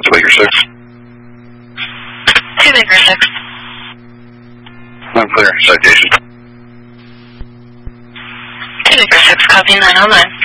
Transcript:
to Baker 6. 2 Baker 6. I'm clear. Citation. 2 Baker 6, copy 909.